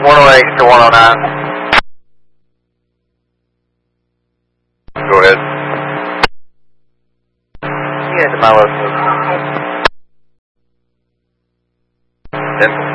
108 to 109. Go ahead. Yeah, to my left. 10.